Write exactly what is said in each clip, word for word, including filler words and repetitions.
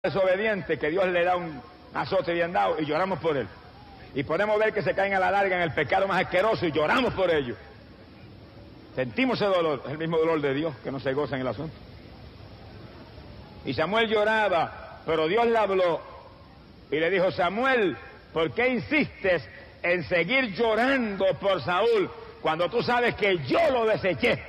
desobediente que Dios le da un azote bien dado y lloramos por él. Y podemos ver que se caen a la larga en el pecado más asqueroso y lloramos por ello. Sentimos ese dolor, es el mismo dolor de Dios que no se goza en el asunto. Y Samuel lloraba, pero Dios le habló y le dijo: Samuel, ¿por qué insistes en seguir llorando por Saúl cuando tú sabes que yo lo deseché?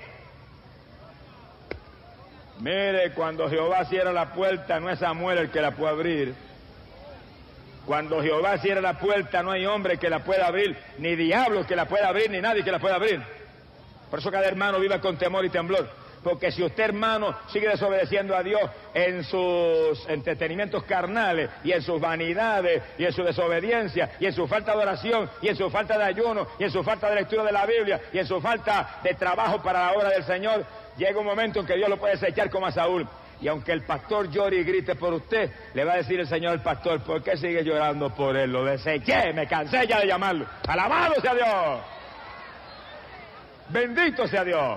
Mire, cuando Jehová cierra la puerta, no es Samuel el que la puede abrir. Cuando Jehová cierra la puerta, no hay hombre que la pueda abrir, ni diablo que la pueda abrir, ni nadie que la pueda abrir. Por eso cada hermano vive con temor y temblor. Porque si usted, hermano, sigue desobedeciendo a Dios en sus entretenimientos carnales, y en sus vanidades, y en su desobediencia, y en su falta de oración, y en su falta de ayuno, y en su falta de lectura de la Biblia, y en su falta de trabajo para la obra del Señor, llega un momento en que Dios lo puede desechar como a Saúl. Y aunque el pastor llore y grite por usted, le va a decir el Señor al pastor: ¿por qué sigue llorando por él? Lo deseché, me cansé ya de llamarlo. ¡Alabado sea Dios! ¡Bendito sea Dios!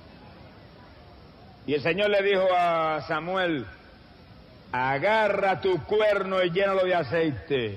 Y el Señor le dijo a Samuel: agarra tu cuerno y llénalo de aceite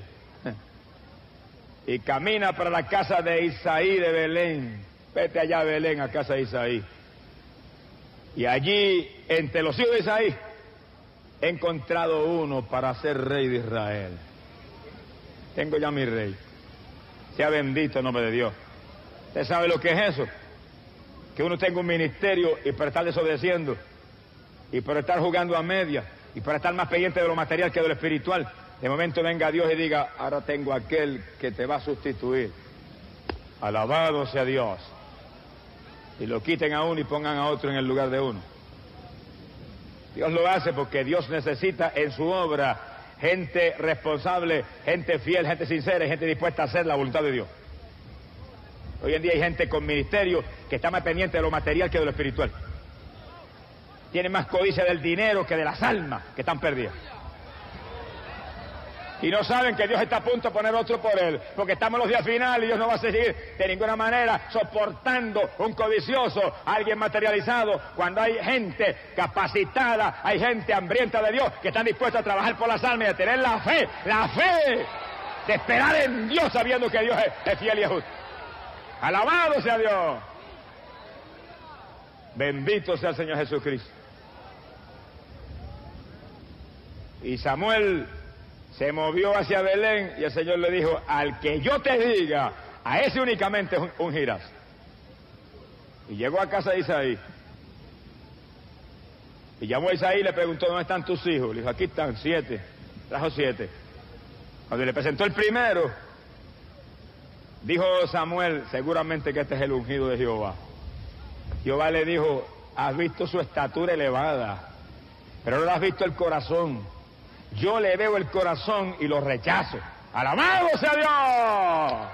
y camina para la casa de Isaí de Belén. Vete allá a Belén, a casa de Isaí. Y allí, entre los hijos de Isaí, he encontrado uno para ser rey de Israel. Tengo ya mi rey. Sea bendito el nombre de Dios. ¿Usted sabe lo que es eso? Que uno tenga un ministerio y por estar desobedeciendo, y por estar jugando a media, y por estar más pendiente de lo material que de lo espiritual, de momento venga Dios y diga: ahora tengo aquel que te va a sustituir. Alabado sea Dios. Y lo quiten a uno y pongan a otro en el lugar de uno. Dios lo hace porque Dios necesita en su obra gente responsable, gente fiel, gente sincera y gente dispuesta a hacer la voluntad de Dios. Hoy en día hay gente con ministerio que está más pendiente de lo material que de lo espiritual. Tiene más codicia del dinero que de las almas que están perdidas. Y no saben que Dios está a punto de poner otro por él, porque estamos en los días finales y Dios no va a seguir de ninguna manera soportando un codicioso, alguien materializado, cuando hay gente capacitada, hay gente hambrienta de Dios que están dispuestos a trabajar por las almas y a tener la fe, la fe de esperar en Dios sabiendo que Dios es, es fiel y es justo. Alabado sea Dios. Bendito sea el Señor Jesucristo. Y Samuel se movió hacia Belén y el Señor le dijo: al que yo te diga, a ese únicamente ungirás. Y llegó a casa de Isaí. Y llamó a Isaí y le preguntó: ¿dónde están tus hijos? Le dijo: aquí están, siete. Trajo siete. Cuando le presentó el primero, dijo Samuel: seguramente que este es el ungido de Jehová. Jehová le dijo: has visto su estatura elevada, pero no has visto el corazón. Yo le veo el corazón y lo rechazo. ¡Alabado sea Dios!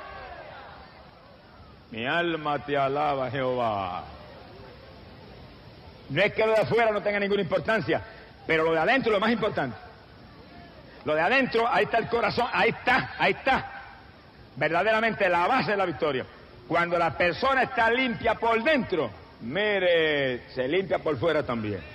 Mi alma te alaba, Jehová. No es que lo de afuera no tenga ninguna importancia, pero lo de adentro es lo más importante. Lo de adentro, ahí está el corazón, ahí está, ahí está. Verdaderamente la base de la victoria. Cuando la persona está limpia por dentro, mire, se limpia por fuera también.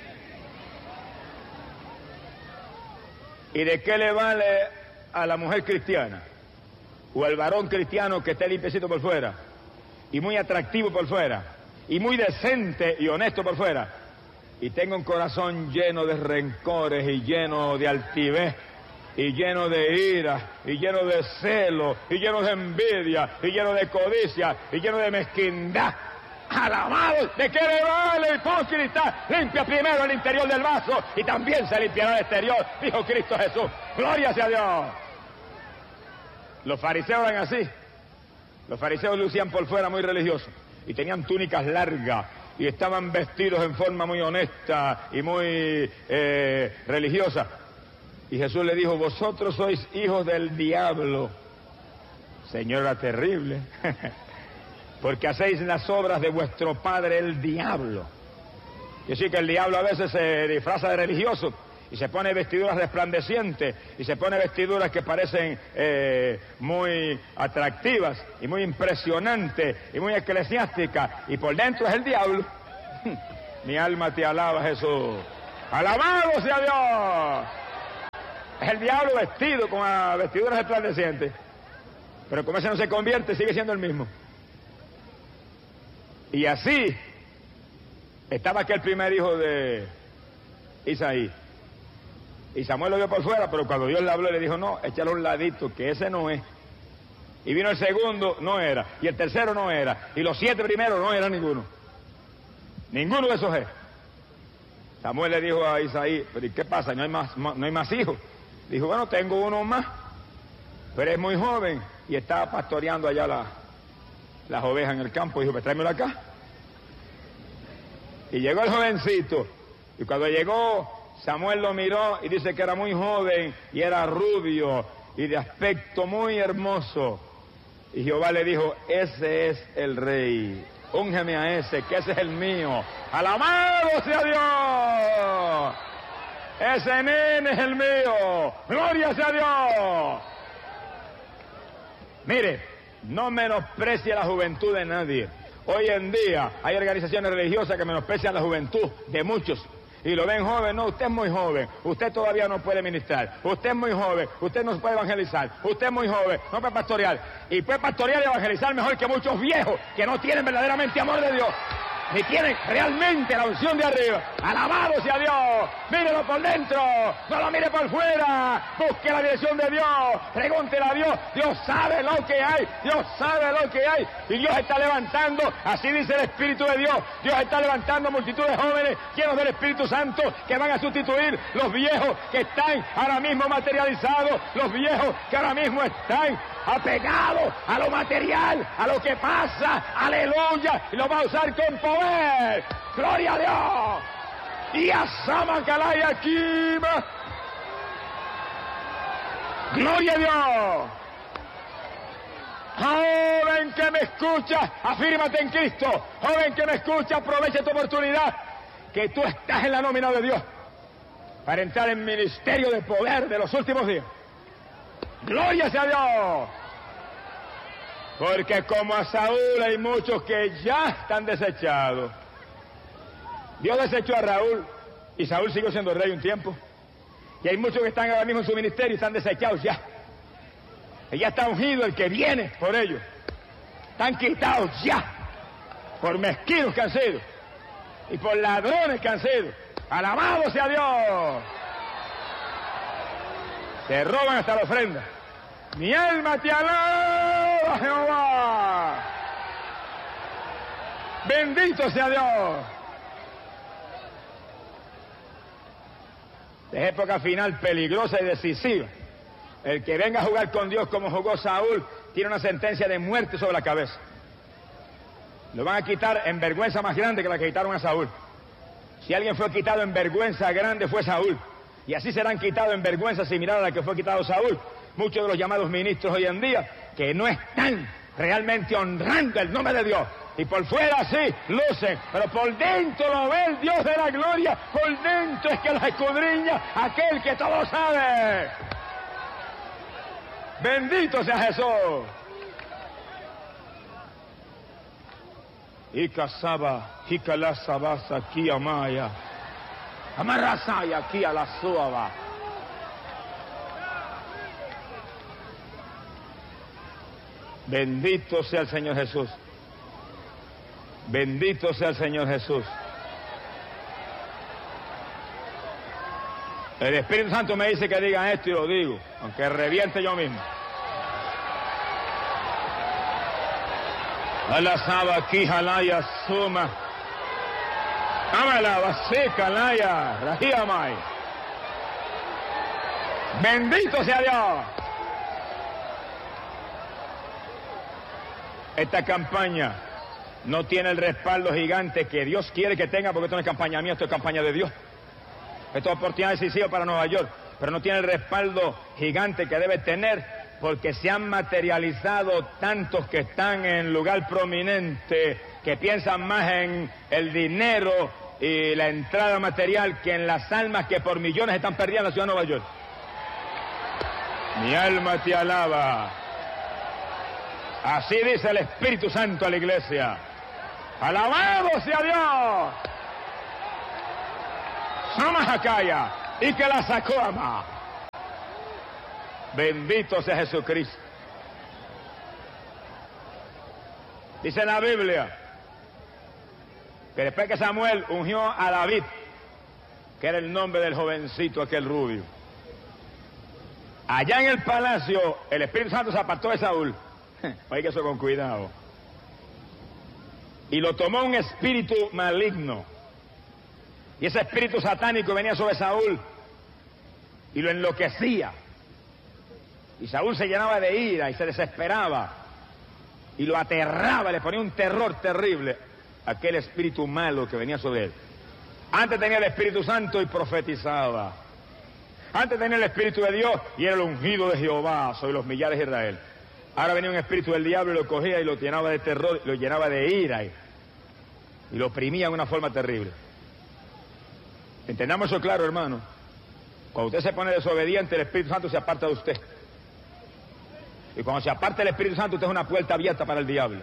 ¿Y de qué le vale a la mujer cristiana o al varón cristiano que esté limpiecito por fuera y muy atractivo por fuera y muy decente y honesto por fuera y tenga un corazón lleno de rencores y lleno de altivez y lleno de ira y lleno de celo y lleno de envidia y lleno de codicia y lleno de mezquindad? ¡Alabado! ¿De qué le vale, hipócrita? Limpia primero el interior del vaso y también se limpiará el exterior, dijo Cristo Jesús. ¡Gloria sea a Dios! Los fariseos eran así. Los fariseos lucían por fuera muy religiosos y tenían túnicas largas y estaban vestidos en forma muy honesta y muy eh, religiosa. Y Jesús le dijo: vosotros sois hijos del diablo. Señor, era terrible. Porque hacéis las obras de vuestro padre el diablo. Y así que el diablo a veces se disfraza de religioso y se pone vestiduras resplandecientes y se pone vestiduras que parecen eh, muy atractivas y muy impresionantes y muy eclesiásticas, y por dentro es el diablo. Mi alma te alaba, Jesús. ¡Alabado sea Dios! Es el diablo vestido con las vestiduras resplandecientes. Pero como ese no se convierte, sigue siendo el mismo. Y así estaba aquel primer hijo de Isaí. Y Samuel lo vio por fuera, pero cuando Dios le habló, le dijo, no, échalo a un ladito, que ese no es. Y vino el segundo, no era. Y el tercero no era. Y los siete primeros no eran ninguno. Ninguno de esos es. Samuel le dijo a Isaí, pero ¿y qué pasa? ¿No hay más, no hay más hijos? Dijo, bueno, tengo uno más, pero es muy joven y estaba pastoreando allá la, las ovejas en el campo. Dijo, pues tráemelo acá. Y llegó el jovencito. Y cuando llegó, Samuel lo miró y dice que era muy joven y era rubio y de aspecto muy hermoso. Y Jehová le dijo, ese es el rey. Úngeme a ese, que ese es el mío. ¡Alabado sea Dios! Ese nene es el mío. ¡Gloria sea Dios! Mire, no menosprecie la juventud de nadie. Hoy en día hay organizaciones religiosas que menosprecian la juventud de muchos. Y lo ven joven, no, usted es muy joven, usted todavía no puede ministrar, usted es muy joven, usted no puede evangelizar, usted es muy joven, no puede pastorear. Y puede pastorear y evangelizar mejor que muchos viejos que no tienen verdaderamente amor de Dios, ni tienen realmente la unción de arriba. ¡Alabado sea Dios! Mírelo por dentro, no lo mire por fuera, busque la dirección de Dios, pregúntele a Dios. Dios sabe lo que hay, Dios sabe lo que hay, y Dios está levantando, así dice el Espíritu de Dios, Dios está levantando multitudes de jóvenes llenos del Espíritu Santo que van a sustituir los viejos que están ahora mismo materializados, los viejos que ahora mismo están apegados a lo material, a lo que pasa, aleluya, y lo va a usar con poder. ¡Gloria a Dios! Y a Samakalaya Kima. ¡Gloria a Dios! Joven que me escucha, afírmate en Cristo. Joven que me escucha, aprovecha tu oportunidad, que tú estás en la nómina de Dios para entrar en ministerio de poder de los últimos días. ¡Gloria sea a Dios! Porque como a Saúl hay muchos que ya están desechados. Dios desechó a Raúl y Saúl siguió siendo rey un tiempo. Y hay muchos que están ahora mismo en su ministerio y están desechados ya. Y ya está ungido el que viene por ellos. Están quitados ya por mezquinos que han sido y por ladrones que han sido. ¡Alabado sea Dios! Te roban hasta la ofrenda. Mi alma te alaba, Jehová. Bendito sea Dios. Es época final peligrosa y decisiva. El que venga a jugar con Dios como jugó Saúl tiene una sentencia de muerte sobre la cabeza. Lo van a quitar en vergüenza más grande que la que quitaron a Saúl. Si alguien fue quitado en vergüenza grande fue Saúl. Y así serán quitados en vergüenza similar a la que fue quitado Saúl muchos de los llamados ministros hoy en día, que no están realmente honrando el nombre de Dios. Y por fuera sí, lucen, pero por dentro lo ve el Dios de la gloria. Por dentro es que los escudriña aquel que todo sabe. Bendito sea Jesús. Ikasaba, Ikalasabasa, aquí amaya. Amarrasaya, aquí a la suaba. Bendito sea el Señor Jesús. Bendito sea el Señor Jesús. El Espíritu Santo me dice que diga esto y lo digo, aunque reviente yo mismo. Alasaba aquí jalaya suma. Amala vaseka laya rahiamai. Bendito sea Dios. Esta campaña no tiene el respaldo gigante que Dios quiere que tenga, porque esto no es campaña mía, esto es campaña de Dios. Esto es oportunidad decisiva para Nueva York, pero no tiene el respaldo gigante que debe tener, porque se han materializado tantos que están en lugar prominente, que piensan más en el dinero y la entrada material que en las almas que por millones están perdidas en la ciudad de Nueva York. Mi alma te alaba. Así dice el Espíritu Santo a la iglesia. ¡Alabado sea Dios! Sama Hakaya y que la sacó ama. Bendito sea Jesucristo. Dice la Biblia que después que Samuel ungió a David, que era el nombre del jovencito aquel rubio, allá en el palacio el Espíritu Santo se apartó de Saúl. Oiga eso con cuidado. Y lo tomó un espíritu maligno. Y ese espíritu satánico venía sobre Saúl y lo enloquecía. Y Saúl se llenaba de ira y se desesperaba. Y lo aterraba, le ponía un terror terrible a aquel espíritu malo que venía sobre él. Antes tenía el Espíritu Santo y profetizaba. Antes tenía el Espíritu de Dios y era el ungido de Jehová sobre los millares de Israel. Ahora venía un espíritu del diablo y lo cogía y lo llenaba de terror, lo llenaba de ira y, y lo oprimía de una forma terrible. Entendamos eso claro, hermano. Cuando usted se pone desobediente, el Espíritu Santo se aparta de usted. Y cuando se aparta el Espíritu Santo, usted es una puerta abierta para el diablo.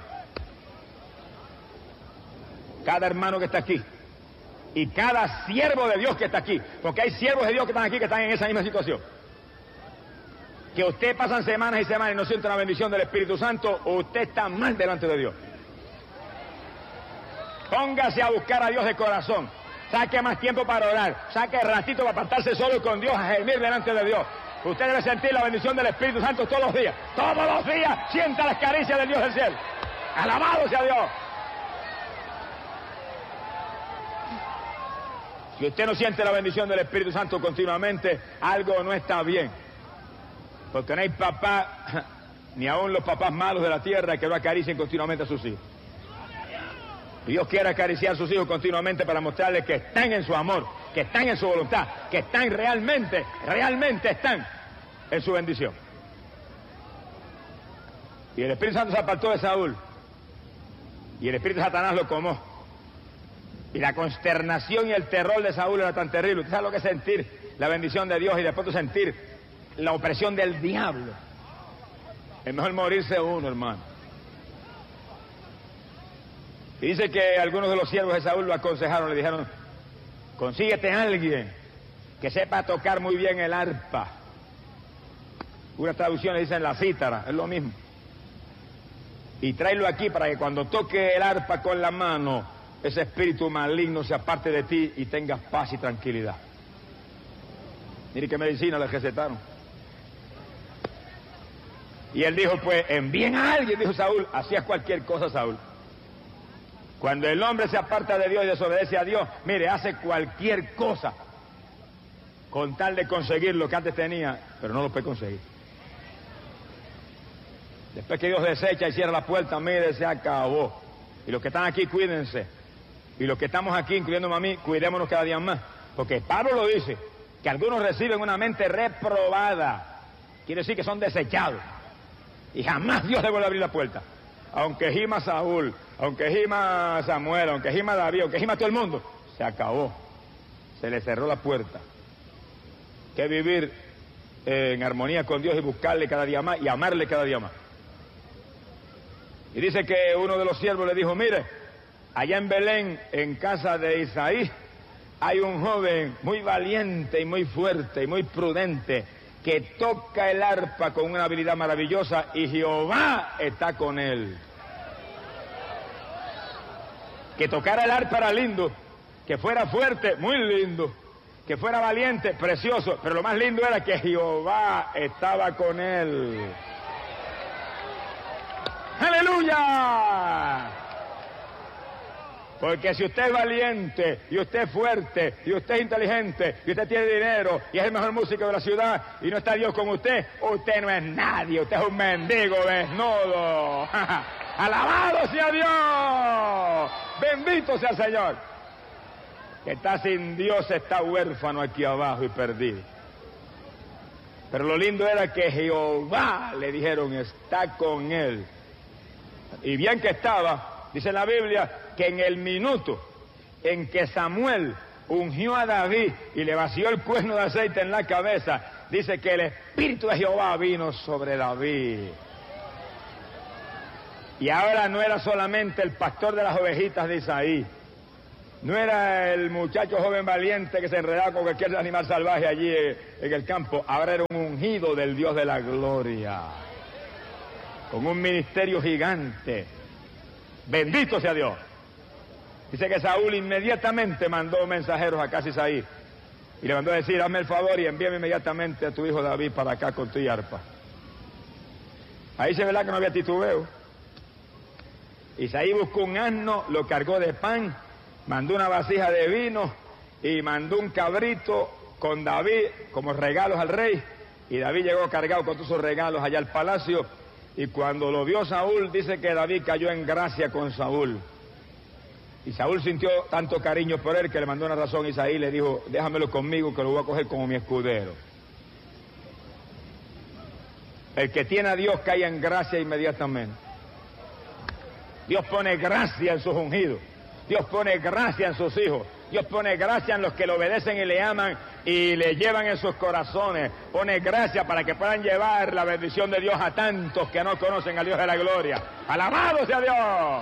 Cada hermano que está aquí y cada siervo de Dios que está aquí, porque hay siervos de Dios que están aquí que están en esa misma situación, que usted pasan semanas y semanas y no siente la bendición del Espíritu Santo, o usted está mal delante de Dios. Póngase a buscar a Dios de corazón. Saque más tiempo para orar. Saque ratito para apartarse solo con Dios, a gemir delante de Dios. Usted debe sentir la bendición del Espíritu Santo todos los días. Todos los días sienta las caricias del Dios del cielo. Alabado sea Dios. Si usted no siente la bendición del Espíritu Santo continuamente, algo no está bien. Porque no hay papá, ni aún los papás malos de la tierra, que no acaricien continuamente a sus hijos. Dios quiere acariciar a sus hijos continuamente para mostrarles que están en su amor, que están en su voluntad, que están realmente, realmente están en su bendición. Y el Espíritu Santo se apartó de Saúl, y el Espíritu de Satanás lo comó. Y la consternación y el terror de Saúl era tan terrible. ¿Usted sabe lo que es sentir la bendición de Dios y después de sentir la opresión del diablo? Es mejor morirse uno, hermano. Y dice que algunos de los siervos de Saúl lo aconsejaron, le dijeron: consíguete a alguien que sepa tocar muy bien el arpa. Unas traducciones dicen la cítara, es lo mismo. Y tráelo aquí para que cuando toque el arpa con la mano, ese espíritu maligno se aparte de ti y tengas paz y tranquilidad. Mire qué medicina le recetaron. Y él dijo, pues envíen a alguien, dijo Saúl. Hacía cualquier cosa Saúl. Cuando el hombre se aparta de Dios y desobedece a Dios, mire, hace cualquier cosa con tal de conseguir lo que antes tenía, pero no lo puede conseguir. Después que Dios desecha y cierra la puerta, mire, se acabó. Y los que están aquí, cuídense. Y los que estamos aquí, incluyéndome a mí, cuidémonos cada día más. Porque Pablo lo dice, que algunos reciben una mente reprobada. Quiere decir que son desechados. Y jamás Dios le vuelve a abrir la puerta. Aunque gima Saúl, aunque gima Samuel, aunque gima David, aunque gima todo el mundo, se acabó. Se le cerró la puerta. Que vivir eh, en armonía con Dios y buscarle cada día más y amarle cada día más. Y dice que uno de los siervos le dijo, mire, allá en Belén, en casa de Isaí, hay un joven muy valiente y muy fuerte y muy prudente que toca el arpa con una habilidad maravillosa y Jehová está con él. Que tocara el arpa era lindo, que fuera fuerte, muy lindo, que fuera valiente, precioso, pero lo más lindo era que Jehová estaba con él. ¡Aleluya! Porque si usted es valiente, y usted es fuerte, y usted es inteligente, y usted tiene dinero, y es el mejor músico de la ciudad, y no está Dios con usted, usted no es nadie, usted es un mendigo desnudo. ¡Alabado sea Dios! ¡Bendito sea el Señor! Que está sin Dios, está huérfano aquí abajo y perdido. Pero lo lindo era que Jehová, le dijeron, está con él. Y bien que estaba, dice la Biblia, que en el minuto en que Samuel ungió a David y le vació el cuerno de aceite en la cabeza, dice que el Espíritu de Jehová vino sobre David. Y ahora no era solamente el pastor de las ovejitas de Isaí, No era el muchacho joven valiente que se enredaba con cualquier animal salvaje allí en el campo. Ahora era un ungido del Dios de la gloria, con un ministerio gigante. Bendito sea Dios. Dice que Saúl inmediatamente mandó mensajeros a casa Isaí y le mandó a decir: hazme el favor y envíame inmediatamente a tu hijo David para acá con tu arpa. Ahí se verá que no había titubeo. Isaí buscó un asno, lo cargó de pan, mandó una vasija de vino y mandó un cabrito con David como regalos al rey. Y David llegó cargado con todos sus regalos allá al palacio. Y cuando lo vio Saúl, dice que David cayó en gracia con Saúl. Y Saúl sintió tanto cariño por él que le mandó una razón a Isaí y le dijo: déjamelo conmigo que lo voy a coger como mi escudero. El que tiene a Dios cae en gracia inmediatamente. Dios pone gracia en sus ungidos. Dios pone gracia en sus hijos. Dios pone gracia en los que le obedecen y le aman y le llevan en sus corazones. Pone gracia para que puedan llevar la bendición de Dios a tantos que no conocen al Dios de la gloria. ¡Alabado sea Dios!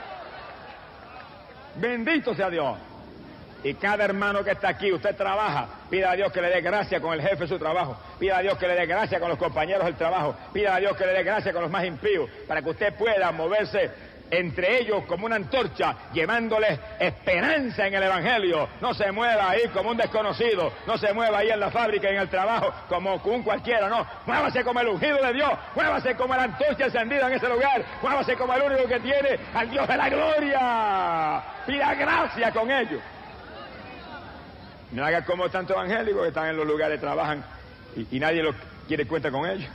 Bendito sea Dios. Y cada hermano que está aquí, usted trabaja, pida a Dios que le dé gracia con el jefe de su trabajo, pida a Dios que le dé gracia con los compañeros del trabajo, pida a Dios que le dé gracia con los más impíos, para que usted pueda moverse entre ellos como una antorcha, llevándoles esperanza en el Evangelio. No se mueva ahí como un desconocido, no se mueva ahí en la fábrica y en el trabajo como un cualquiera, no. Muévase como el ungido de Dios, muévase como la antorcha encendida en ese lugar, muévase como el único que tiene al Dios de la gloria. Pida gracia con ellos. No haga como tantos evangélicos que están en los lugares, trabajan y, y nadie los quiere cuenta con ellos.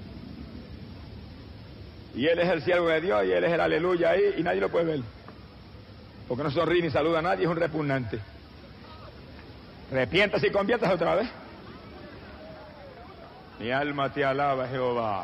Y él es el siervo de Dios y él es el aleluya ahí y nadie lo puede ver. Porque no sonríe ni saluda a nadie, es un repugnante. Arrepiéntase y conviértase otra vez. Mi alma te alaba, Jehová.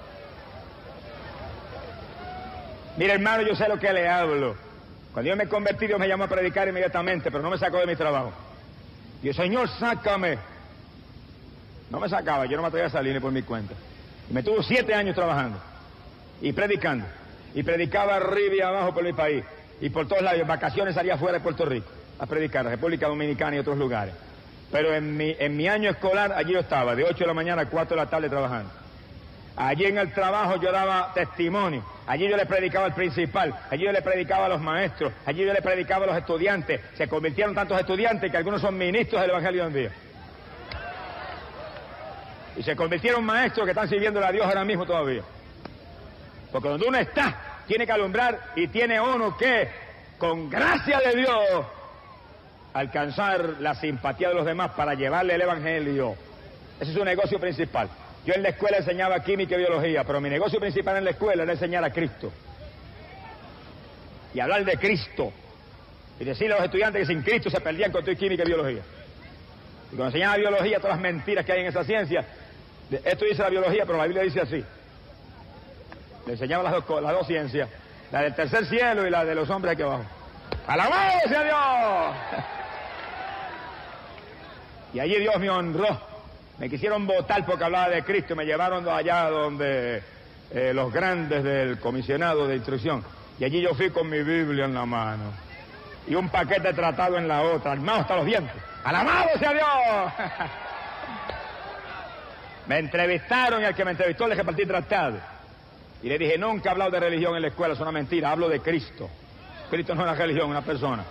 Mira, hermano, yo sé lo que le hablo. Cuando yo me convertí, Dios me llamó a predicar inmediatamente, pero no me sacó de mi trabajo. Y el Señor, sácame. No me sacaba, yo no me atrevía a salir ni por mi cuenta. Y me tuvo siete años trabajando y predicando. Y predicaba arriba y abajo por mi país. Y por todos lados, en vacaciones salía fuera de Puerto Rico a predicar, República Dominicana y otros lugares. Pero en mi, en mi año escolar, allí yo estaba, de ocho de la mañana a cuatro de la tarde trabajando. Allí en el trabajo yo daba testimonio, allí yo le predicaba al principal, allí yo le predicaba a los maestros, allí yo le predicaba a los estudiantes. Se convirtieron tantos estudiantes que algunos son ministros del Evangelio hoy en día. Y se convirtieron maestros que están sirviéndole a Dios ahora mismo todavía. Porque donde uno está, tiene que alumbrar y tiene uno que, con gracia de Dios, alcanzar la simpatía de los demás para llevarle el Evangelio. Ese es su negocio principal. Yo en la escuela enseñaba química y biología, pero mi negocio principal en la escuela era enseñar a Cristo. Y hablar de Cristo. Y decirle a los estudiantes que sin Cristo se perdían con todo química y biología. Y cuando enseñaba biología, todas las mentiras que hay en esa ciencia, esto dice la biología, pero la Biblia dice así. Le enseñaba las dos, las dos ciencias, la del tercer cielo y la de los hombres aquí abajo. ¡Alabado sea Dios! Y allí Dios me honró. Me quisieron votar porque hablaba de Cristo, me llevaron allá donde eh, los grandes del comisionado de instrucción. Y allí yo fui con mi Biblia en la mano y un paquete de tratado en la otra, armado hasta los dientes. ¡Alabado sea Dios! Me entrevistaron y al que me entrevistó le repartí tratado. Y le dije, nunca he hablado de religión en la escuela, es una mentira, hablo de Cristo. Cristo no es una religión, es una persona.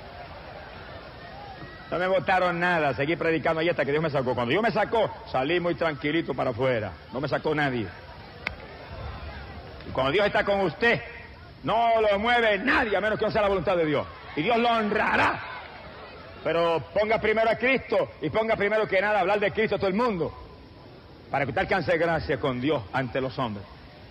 No me votaron nada, seguí predicando ahí hasta que Dios me sacó. Cuando Dios me sacó, salí muy tranquilito para afuera. No me sacó nadie. Y cuando Dios está con usted, no lo mueve nadie, a menos que no sea la voluntad de Dios. Y Dios lo honrará. Pero ponga primero a Cristo y ponga primero que nada hablar de Cristo a todo el mundo. Para que usted alcance gracia con Dios ante los hombres.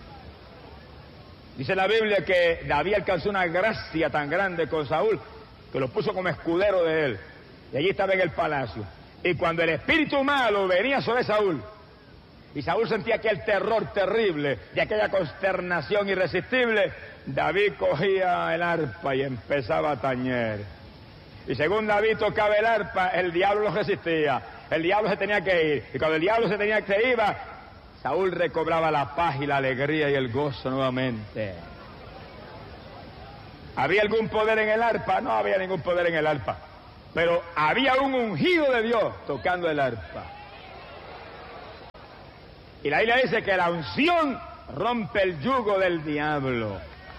Dice la Biblia que David alcanzó una gracia tan grande con Saúl que lo puso como escudero de él. Y allí estaba en el palacio. Y cuando el espíritu malo venía sobre Saúl, y Saúl sentía aquel terror terrible, de aquella consternación irresistible, David cogía el arpa y empezaba a tañer. Y según David tocaba el arpa, el diablo lo resistía. El diablo se tenía que ir. Y cuando el diablo se tenía que ir, iba, Saúl recobraba la paz y la alegría y el gozo nuevamente. ¿Había algún poder en el arpa? No había ningún poder en el arpa. Pero había un ungido de Dios tocando el arpa. Y la Biblia dice que la unción rompe el yugo del diablo.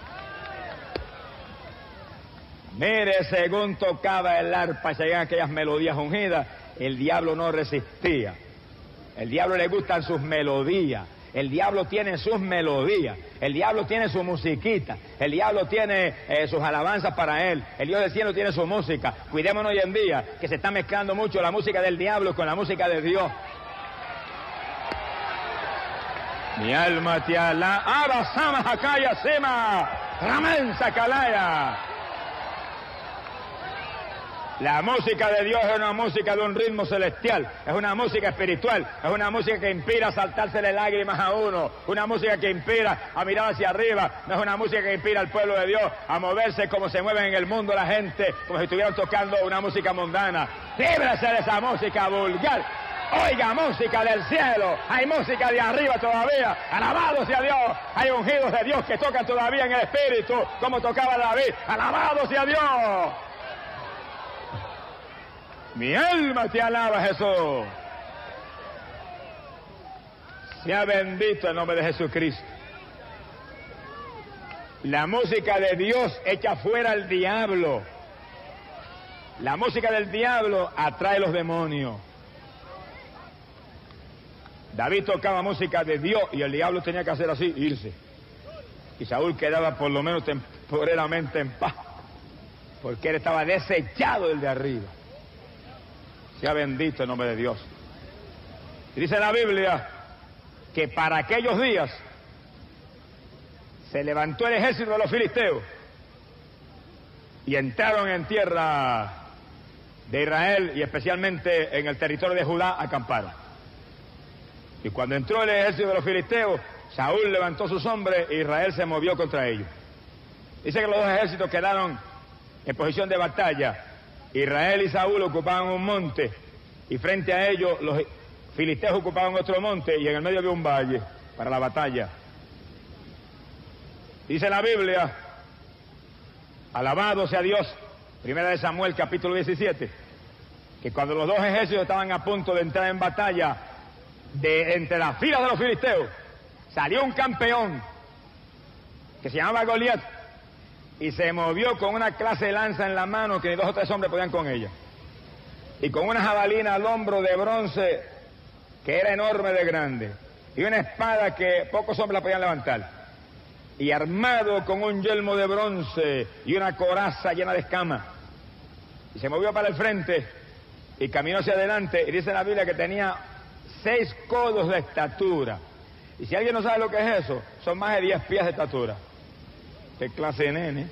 Mire, según tocaba el arpa y se llegan aquellas melodías ungidas, el diablo no resistía. El diablo le gustan sus melodías. El diablo tiene sus melodías. El diablo tiene su musiquita. El diablo tiene eh, sus alabanzas para él. El Dios del cielo tiene su música. Cuidémonos hoy en día que se está mezclando mucho la música del diablo con la música de Dios. Mi alma te alaba. Abasama Hakaya Sema. Ramen Sakalaya. La música de Dios es una música de un ritmo celestial, es una música espiritual, es una música que inspira a saltársele lágrimas a uno, una música que inspira a mirar hacia arriba, no es una música que inspira al pueblo de Dios a moverse como se mueven en el mundo la gente, como si estuvieran tocando una música mundana. Líbrese de esa música vulgar. Oiga, música del cielo, hay música de arriba todavía, alabado sea Dios, hay ungidos de Dios que tocan todavía en el espíritu, como tocaba David, alabado sea Dios. Mi alma te alaba, Jesús. Sea bendito el nombre de Jesucristo. La música de Dios echa fuera al diablo. La música del diablo atrae los demonios. David tocaba música de Dios y el diablo tenía que hacer así, irse. Y Saúl quedaba por lo menos temporalmente en paz, porque él estaba desechado del de arriba. Sea bendito el nombre de Dios. Dice la Biblia que para aquellos días se levantó el ejército de los filisteos y entraron en tierra de Israel y especialmente en el territorio de Judá acamparon. Y cuando entró el ejército de los filisteos, Saúl levantó sus hombres e Israel se movió contra ellos. Dice que los dos ejércitos quedaron en posición de batalla. Israel y Saúl ocupaban un monte y frente a ellos los filisteos ocupaban otro monte y en el medio había un valle para la batalla. Dice la Biblia, alabado sea Dios, primera de Samuel capítulo diecisiete, que cuando los dos ejércitos estaban a punto de entrar en batalla, de entre las filas de los filisteos salió un campeón que se llamaba Goliat y se movió con una clase de lanza en la mano que ni dos o tres hombres podían con ella, y con una jabalina al hombro de bronce que era enorme de grande, y una espada que pocos hombres la podían levantar, y armado con un yelmo de bronce y una coraza llena de escamas, y se movió para el frente y caminó hacia adelante, y dice la Biblia que tenía seis codos de estatura, y si alguien no sabe lo que es eso, son más de diez pies de estatura. ¿Qué clase de nene?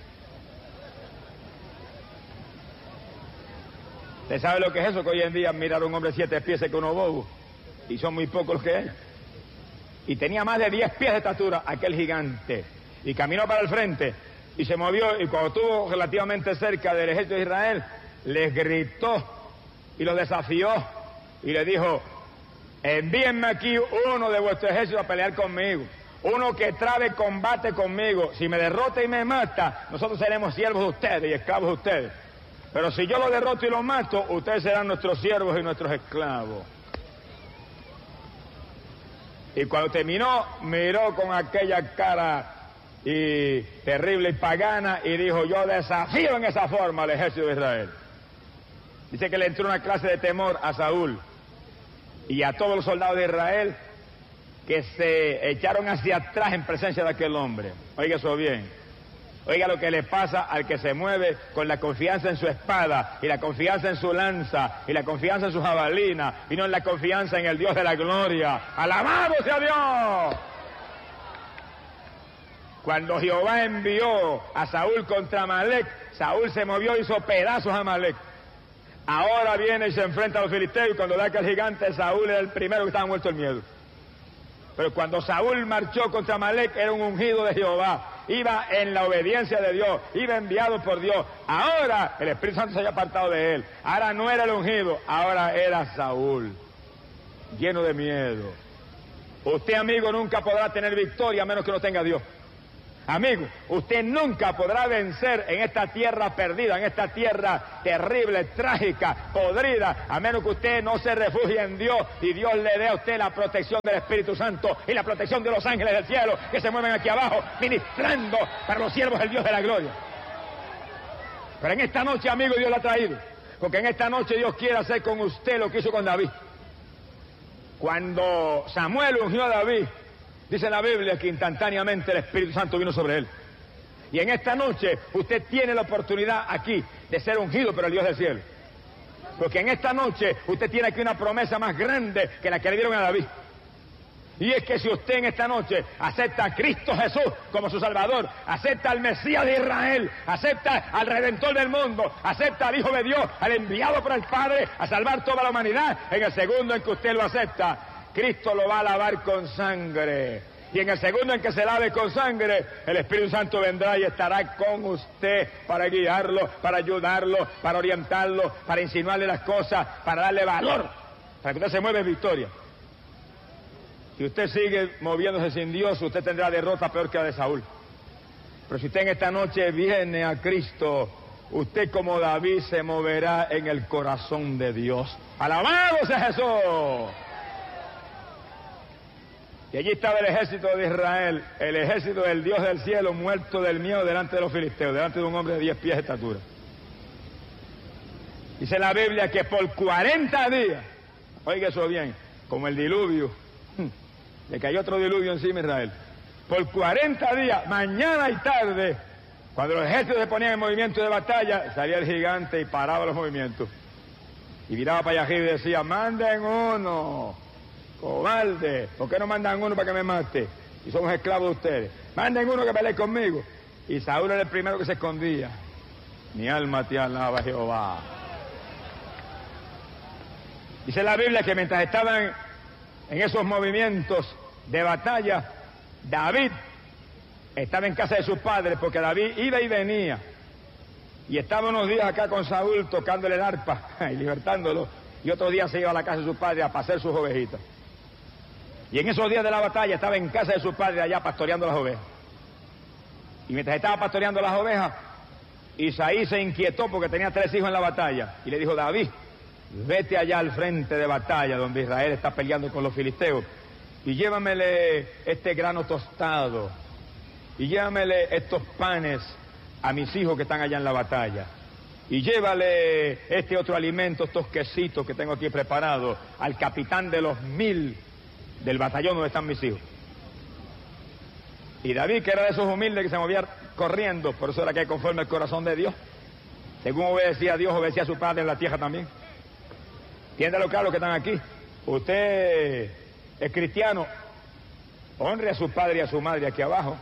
¿Usted sabe lo que es eso? Que hoy en día mirar a un hombre de siete pies es que uno bobo, y son muy pocos los que hay. Y tenía más de diez pies de estatura aquel gigante, y caminó para el frente, y se movió, y cuando estuvo relativamente cerca del ejército de Israel, les gritó, y los desafió, y le dijo, envíenme aquí uno de vuestro ejército a pelear conmigo. Uno que trabe combate conmigo. Si me derrota y me mata, nosotros seremos siervos de ustedes y esclavos de ustedes. Pero si yo lo derroto y lo mato, ustedes serán nuestros siervos y nuestros esclavos. Y cuando terminó, miró con aquella cara y terrible y pagana y dijo, yo desafío en esa forma al ejército de Israel. Dice que le entró una clase de temor a Saúl y a todos los soldados de Israel, que se echaron hacia atrás en presencia de aquel hombre. Oiga eso bien. Oiga lo que le pasa al que se mueve con la confianza en su espada, y la confianza en su lanza, y la confianza en su jabalina, y no en la confianza en el Dios de la gloria. ¡Alabado sea Dios! Cuando Jehová envió a Saúl contra Amalec, Saúl se movió y hizo pedazos a Amalec. Ahora viene y se enfrenta a los filisteos, y cuando ve a aquel gigante, Saúl era el primero que estaba muerto el miedo. Pero cuando Saúl marchó contra Amalec, era un ungido de Jehová, iba en la obediencia de Dios, iba enviado por Dios. Ahora el Espíritu Santo se había apartado de él, ahora no era el ungido, ahora era Saúl, lleno de miedo. Usted, amigo, nunca podrá tener victoria a menos que no tenga a Dios. Amigo, usted nunca podrá vencer en esta tierra perdida, en esta tierra terrible, trágica, podrida, a menos que usted no se refugie en Dios y Dios le dé a usted la protección del Espíritu Santo y la protección de los ángeles del cielo que se mueven aquí abajo, ministrando para los siervos del Dios de la gloria. Pero en esta noche, amigo, Dios la ha traído, porque en esta noche Dios quiere hacer con usted lo que hizo con David. Cuando Samuel ungió a David, dice la Biblia que instantáneamente el Espíritu Santo vino sobre él. Y en esta noche usted tiene la oportunidad aquí de ser ungido por el Dios del cielo. Porque en esta noche usted tiene aquí una promesa más grande que la que le dieron a David. Y es que si usted en esta noche acepta a Cristo Jesús como su Salvador, acepta al Mesías de Israel, acepta al Redentor del mundo, acepta al Hijo de Dios, al enviado por el Padre a salvar toda la humanidad, en el segundo en que usted lo acepta, Cristo lo va a lavar con sangre. Y en el segundo en que se lave con sangre, el Espíritu Santo vendrá y estará con usted para guiarlo, para ayudarlo, para orientarlo, para insinuarle las cosas, para darle valor, para que usted se mueva en victoria. Si usted sigue moviéndose sin Dios, usted tendrá derrota peor que la de Saúl. Pero si usted en esta noche viene a Cristo, usted como David se moverá en el corazón de Dios. ¡Alabado sea Jesús! Y allí estaba el ejército de Israel, el ejército del Dios del cielo, muerto del miedo delante de los filisteos, delante de un hombre de diez pies de estatura. Dice la Biblia que por cuarenta días, oiga eso bien, como el diluvio, le cayó otro diluvio encima de Israel, por cuarenta días, mañana y tarde, cuando los ejércitos se ponían en movimiento de batalla, salía el gigante y paraba los movimientos. Y miraba para allá y decía, manden uno. Cobarde, ¿por qué no mandan uno para que me mate? Y somos esclavos de ustedes. Manden uno que pelee conmigo. Y Saúl era el primero que se escondía. Mi alma te alaba, Jehová. Dice la Biblia que mientras estaban en esos movimientos de batalla, David estaba en casa de sus padres, porque David iba y venía. Y estaba unos días acá con Saúl tocándole el arpa y libertándolo. Y otros días se iba a la casa de sus padres a pasear sus ovejitas. Y en esos días de la batalla estaba en casa de su padre allá pastoreando las ovejas. Y mientras estaba pastoreando las ovejas, Isaí se inquietó porque tenía tres hijos en la batalla. Y le dijo, David, vete allá al frente de batalla donde Israel está peleando con los filisteos. Y llévamele este grano tostado. Y llévamele estos panes a mis hijos que están allá en la batalla. Y llévale este otro alimento, estos quesitos que tengo aquí preparados, al capitán de los mil del batallón donde están mis hijos. Y David, que era de esos humildes que se movía corriendo, por eso era que conforme el corazón de Dios, según obedecía a Dios, obedecía a su padre en la tierra también. Entiéndalo claro que están aquí. Usted es cristiano, honre a su padre y a su madre aquí abajo.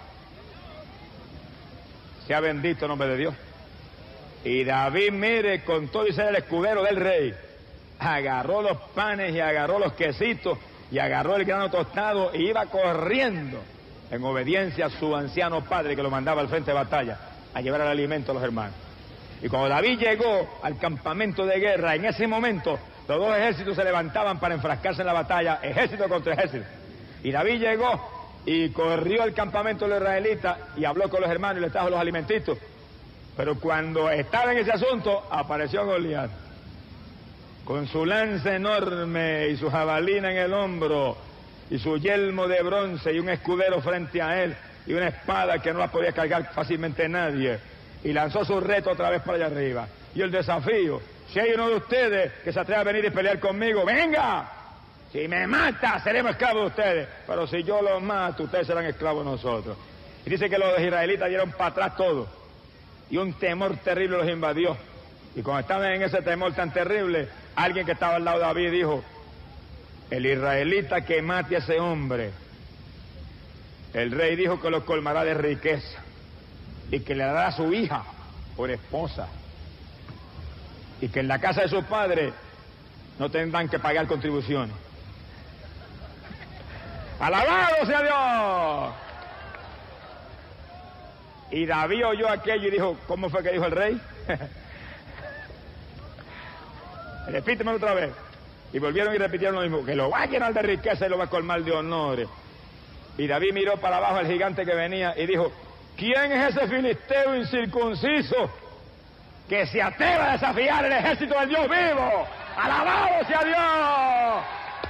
Sea bendito el nombre de Dios. Y David, mire, con todo y ser el escudero del rey, agarró los panes y agarró los quesitos y agarró el grano tostado y iba corriendo en obediencia a su anciano padre que lo mandaba al frente de batalla a llevar el alimento a los hermanos. Y cuando David llegó al campamento de guerra, en ese momento los dos ejércitos se levantaban para enfrascarse en la batalla, ejército contra ejército. Y David llegó y corrió al campamento de los israelitas y habló con los hermanos y les trajo los alimentitos. Pero cuando estaba en ese asunto, apareció Goliat, con su lanza enorme y su jabalina en el hombro, y su yelmo de bronce y un escudero frente a él, y una espada que no la podía cargar fácilmente nadie, y lanzó su reto otra vez para allá arriba. Y el desafío, si hay uno de ustedes que se atreve a venir y pelear conmigo, ¡venga! Si me mata, seremos esclavos de ustedes, pero si yo los mato, ustedes serán esclavos de nosotros. Y dice que los israelitas dieron para atrás todo, y un temor terrible los invadió. Y cuando estaban en ese temor tan terrible, alguien que estaba al lado de David dijo, el israelita que mate a ese hombre, el rey dijo que lo colmará de riqueza y que le dará a su hija por esposa y que en la casa de su padre no tendrán que pagar contribuciones. ¡Alabado sea Dios! Y David oyó aquello y dijo, ¿cómo fue que dijo el rey? Repíteme otra vez. Y volvieron y repitieron lo mismo, que lo va a llenar de riqueza y lo va a colmar de honores. Y David miró para abajo al gigante que venía y dijo, ¿quién es ese filisteo incircunciso que se atreve a desafiar el ejército del Dios vivo? ¡Alabado sea Dios!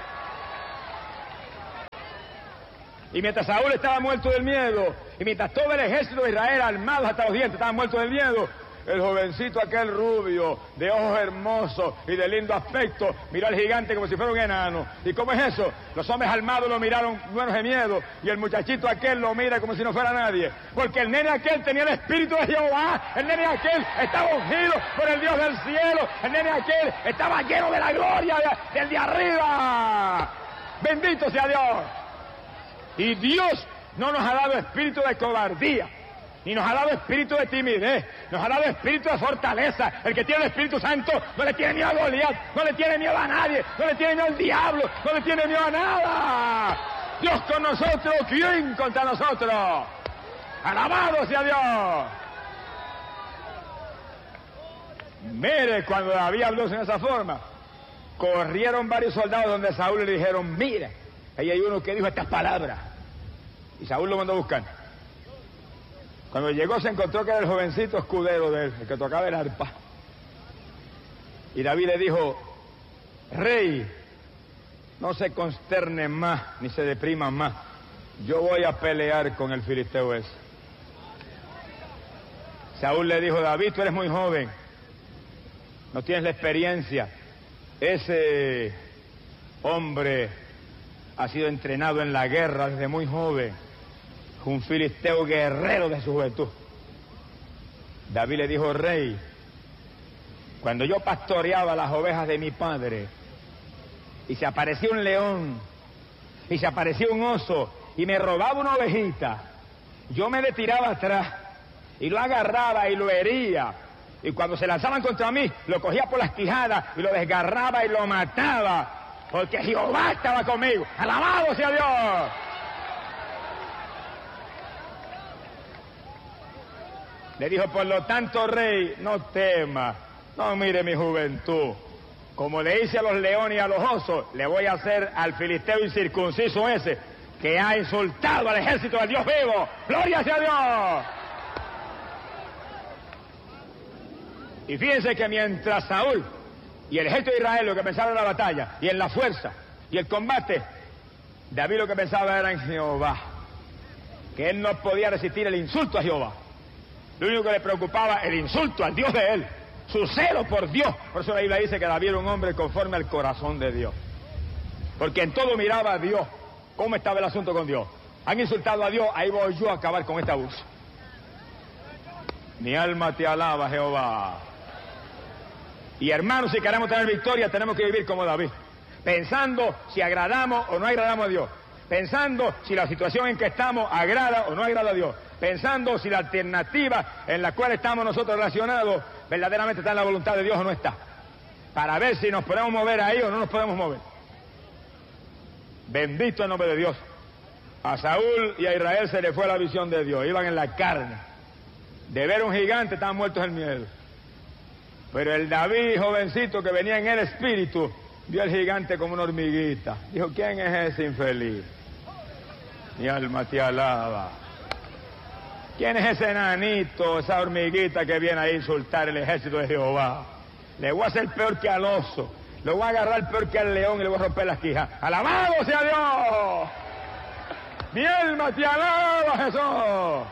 Y mientras Saúl estaba muerto del miedo, y mientras todo el ejército de Israel, armado hasta los dientes, estaba muerto del miedo, el jovencito aquel rubio, de ojos hermosos y de lindo aspecto, miró al gigante como si fuera un enano. ¿Y cómo es eso? Los hombres armados lo miraron llenos de miedo, y el muchachito aquel lo mira como si no fuera nadie. Porque el nene aquel tenía el espíritu de Jehová, el nene aquel estaba ungido por el Dios del cielo, el nene aquel estaba lleno de la gloria de, del de arriba. ¡Bendito sea Dios! Y Dios no nos ha dado espíritu de cobardía, ni nos ha dado espíritu de timidez, nos ha dado espíritu de fortaleza. El que tiene el Espíritu Santo no le tiene miedo a Goliat, no le tiene miedo a nadie, no le tiene miedo al diablo, no le tiene miedo a nada. Dios con nosotros, ¿quién contra nosotros? ¡Alabado sea Dios! Mire, cuando David habló en esa forma, corrieron varios soldados donde Saúl le dijeron, mira, ahí hay uno que dijo estas palabras. Y Saúl lo mandó a buscar. Cuando llegó se encontró que era el jovencito escudero de él, el que tocaba el arpa. Y David le dijo, rey, no se consterne más, ni se deprima más. Yo voy a pelear con el filisteo ese. Saúl le dijo, David, tú eres muy joven, no tienes la experiencia. Ese hombre ha sido entrenado en la guerra desde muy joven. Un filisteo guerrero de su juventud. David le dijo, rey, cuando yo pastoreaba las ovejas de mi padre, y se aparecía un león, y se aparecía un oso, y me robaba una ovejita, yo me le tiraba atrás, y lo agarraba y lo hería, y cuando se lanzaban contra mí, lo cogía por las quijadas, y lo desgarraba y lo mataba, porque Jehová estaba conmigo. ¡Alabado sea Dios! Le dijo, por lo tanto, rey, no temas, no mire mi juventud. Como le hice a los leones y a los osos, le voy a hacer al filisteo incircunciso ese, que ha insultado al ejército del Dios vivo. ¡Gloria sea Dios! Y fíjense que mientras Saúl y el ejército de Israel lo que pensaba en la batalla, y en la fuerza, y el combate, David lo que pensaba era en Jehová, que él no podía resistir el insulto a Jehová. Lo único que le preocupaba, el insulto al Dios de él, su celo por Dios. Por eso la Biblia dice que David era un hombre conforme al corazón de Dios. Porque en todo miraba a Dios. ¿Cómo estaba el asunto con Dios? Han insultado a Dios, ahí voy yo a acabar con este abuso. Mi alma te alaba, Jehová. Y hermanos, si queremos tener victoria, tenemos que vivir como David. Pensando si agradamos o no agradamos a Dios. Pensando si la situación en que estamos agrada o no agrada a Dios. Pensando si la alternativa en la cual estamos nosotros relacionados verdaderamente está en la voluntad de Dios o no está. Para ver si nos podemos mover ahí o no nos podemos mover. Bendito el nombre de Dios. A Saúl y a Israel se le fue la visión de Dios. Iban en la carne. De ver un gigante estaban muertos en miedo. Pero el David jovencito que venía en el espíritu vio al gigante como una hormiguita. Dijo, ¿quién es ese infeliz? Mi alma te alaba. ¿Quién es ese enanito, esa hormiguita que viene a insultar el ejército de Jehová? Le voy a hacer peor que al oso, le voy a agarrar peor que al león y le voy a romper las quijas. ¡Alabado sea Dios! ¡Mi alma te alaba, Jesús!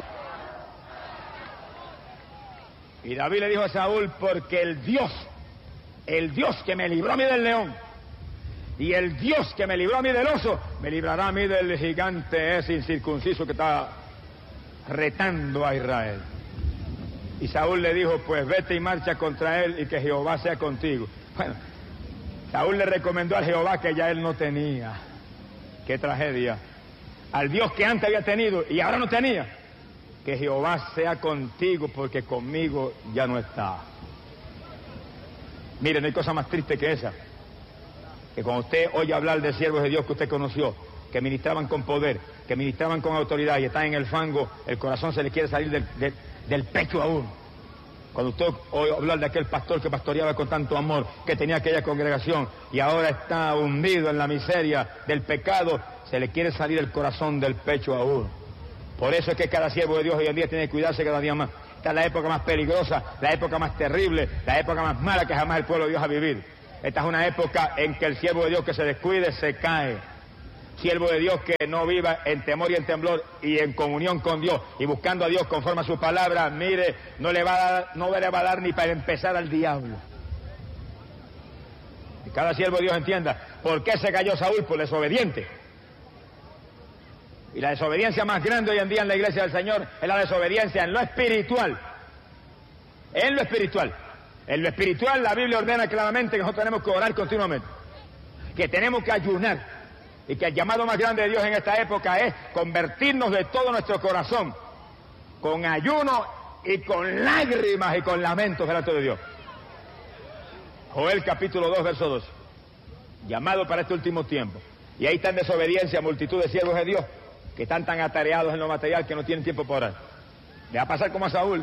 Y David le dijo a Saúl, porque el Dios, el Dios que me libró a mí del león, y el Dios que me libró a mí del oso, me librará a mí del gigante ese incircunciso que está retando a Israel. Y Saúl le dijo, pues vete y marcha contra él y que Jehová sea contigo. Bueno, Saúl le recomendó al Jehová que ya él no tenía. Qué tragedia. Al Dios que antes había tenido y ahora no tenía. Que Jehová sea contigo porque conmigo ya no está. Miren, no hay cosa más triste que esa. Que cuando usted oye hablar de siervos de Dios que usted conoció, que ministraban con poder, que ministraban con autoridad y están en el fango, el corazón se le quiere salir del, del, del pecho a uno. Cuando usted oye hablar de aquel pastor que pastoreaba con tanto amor, que tenía aquella congregación y ahora está hundido en la miseria del pecado, se le quiere salir el corazón del pecho a uno. Por eso es que cada siervo de Dios hoy en día tiene que cuidarse cada día más. Esta es la época más peligrosa, la época más terrible, la época más mala que jamás el pueblo de Dios ha vivido. Esta es una época en que el siervo de Dios que se descuide se cae. Siervo de Dios que no viva en temor y en temblor y en comunión con Dios y buscando a Dios conforme a su palabra, mire, no le va a dar, no le va a dar ni para empezar al diablo. Y cada siervo de Dios entienda por qué se cayó Saúl, por desobediente. Y la desobediencia más grande hoy en día en la iglesia del Señor es la desobediencia en lo espiritual. En lo espiritual. En lo espiritual la Biblia ordena claramente que nosotros tenemos que orar continuamente, que tenemos que ayunar. Y que el llamado más grande de Dios en esta época es convertirnos de todo nuestro corazón, con ayuno y con lágrimas y con lamentos delante de Dios. Joel capítulo dos, verso dos. Llamado para este último tiempo. Y ahí está en desobediencia multitud de siervos de Dios que están tan atareados en lo material que no tienen tiempo para orar. Le va a pasar como a Saúl.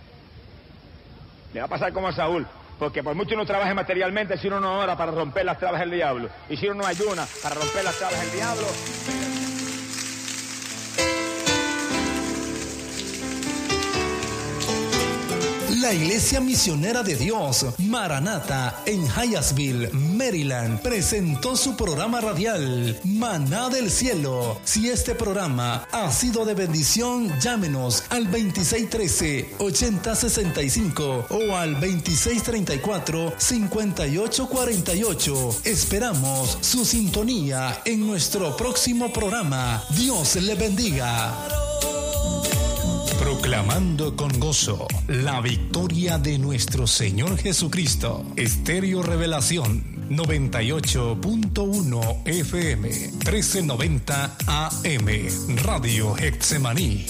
Le va a pasar como a Saúl. Porque por mucho uno trabaje materialmente, si uno no ora para romper las trabas del diablo, y si uno no ayuna para romper las trabas del diablo... La Iglesia Misionera de Dios, Maranata, en Hyattsville, Maryland, presentó su programa radial, Maná del Cielo. Si este programa ha sido de bendición, llámenos al veintiséis trece, ochenta sesenta y cinco o al veintiséis treinta y cuatro, cincuenta y ocho cuarenta y ocho. Esperamos su sintonía en nuestro próximo programa. Dios le bendiga. Proclamando con gozo la victoria de nuestro Señor Jesucristo. Estéreo Revelación noventa y ocho punto uno F M, trece noventa A M, Radio Getsemaní.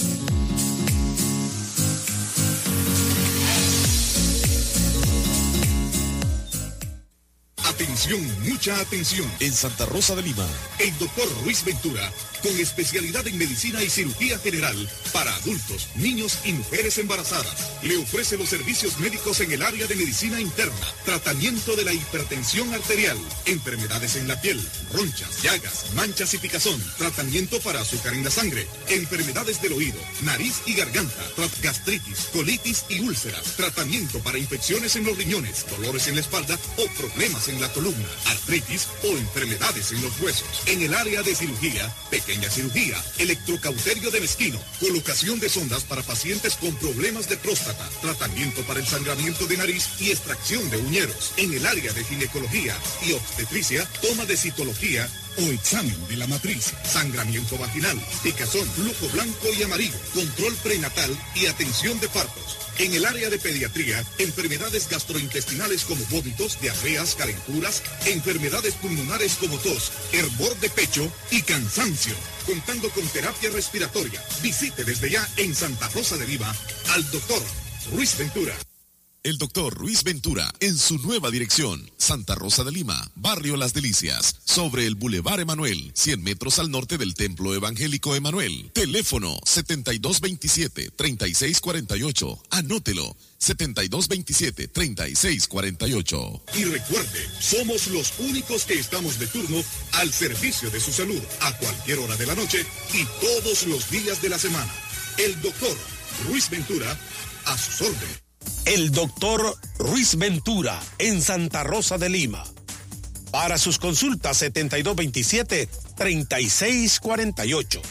Atención, mucha atención. En Santa Rosa de Lima, el doctor Ruiz Ventura, con especialidad en medicina y cirugía general para adultos, niños y mujeres embarazadas, le ofrece los servicios médicos en el área de medicina interna, tratamiento de la hipertensión arterial, enfermedades en la piel, ronchas, llagas, manchas y picazón, tratamiento para azúcar en la sangre, enfermedades del oído, nariz y garganta, gastritis, colitis y úlceras, tratamiento para infecciones en los riñones, dolores en la espalda o problemas en la columna, artritis o enfermedades en los huesos. En el área de cirugía, pequeña cirugía, electrocauterio de mezquino, colocación de sondas para pacientes con problemas de próstata, tratamiento para el sangramiento de nariz y extracción de uñeros. En el área de ginecología y obstetricia, toma de citología o examen de la matriz, sangramiento vaginal, picazón, flujo blanco y amarillo, control prenatal y atención de partos. En el área de pediatría, enfermedades gastrointestinales como vómitos, diarreas, calenturas, enfermedades pulmonares como tos, hervor de pecho y cansancio. Contando con terapia respiratoria. Visite desde ya en Santa Rosa de Lima al doctor Ruiz Ventura. El doctor Ruiz Ventura, en su nueva dirección, Santa Rosa de Lima, Barrio Las Delicias, sobre el Boulevard Emanuel, cien metros al norte del Templo Evangélico Emanuel. Teléfono setenta y dos veintisiete, treinta y seis cuarenta y ocho. Anótelo, setenta y dos veintisiete, treinta y seis cuarenta y ocho. Y recuerde, somos los únicos que estamos de turno al servicio de su salud, a cualquier hora de la noche y todos los días de la semana. El doctor Ruiz Ventura, a sus órdenes. El doctor Ruiz Ventura, en Santa Rosa de Lima. Para sus consultas, setenta y dos veintisiete, treinta y seis cuarenta y ocho.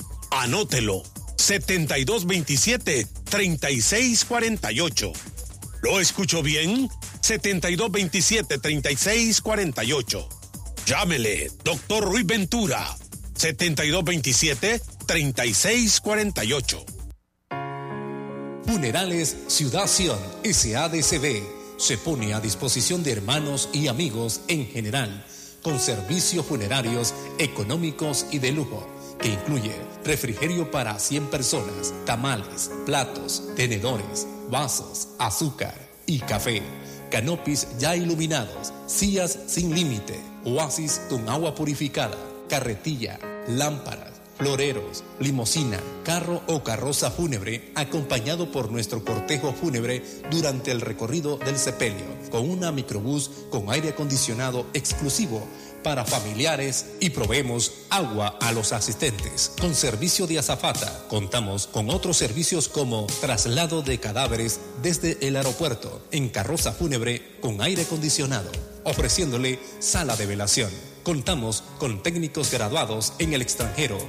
Anótelo, setenta y dos veintisiete, treinta y seis cuarenta y ocho. ¿Lo escucho bien? setenta y dos veintisiete, treinta y seis cuarenta y ocho. Llámele, doctor Ruiz Ventura, setenta y dos veintisiete, treinta y seis cuarenta y ocho. Funerales Ciudad Sion S A D C B se pone a disposición de hermanos y amigos en general, con servicios funerarios económicos y de lujo, que incluye refrigerio para cien personas, tamales, platos, tenedores, vasos, azúcar y café, canopis ya iluminados, sillas sin límite, oasis con agua purificada, carretilla, lámparas, floreros, limosina, carro o carroza fúnebre, acompañado por nuestro cortejo fúnebre durante el recorrido del sepelio, con una microbús con aire acondicionado exclusivo para familiares y proveemos agua a los asistentes. Con servicio de azafata, contamos con otros servicios como traslado de cadáveres desde el aeropuerto en carroza fúnebre con aire acondicionado, ofreciéndole sala de velación. Contamos con técnicos graduados en el extranjero